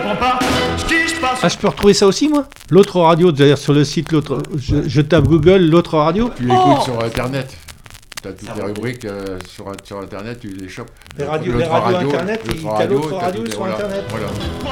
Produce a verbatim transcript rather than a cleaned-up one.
comprends pas ce qui se passe. Ah, je peux retrouver ça aussi, moi? L'autre radio, d'ailleurs, sur le site, l'autre. Je, je tape Google, l'autre radio. Tu l'écoutes sur Internet. T'as toutes les rubriques euh, sur, sur Internet, tu les chopes. Les radios, L'autre les radios radio, Internet, l'autre il y a radio, l'autre t'as radio toutes les- sur voilà, Internet. Voilà.